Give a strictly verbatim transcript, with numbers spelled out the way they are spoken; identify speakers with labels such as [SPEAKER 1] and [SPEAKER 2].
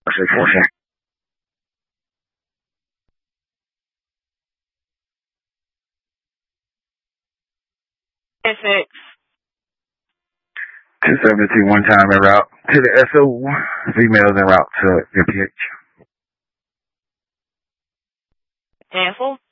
[SPEAKER 1] six four six.
[SPEAKER 2] Six.
[SPEAKER 1] two seven two one time en route to the S O. Females en route to your P H.
[SPEAKER 2] Cancel.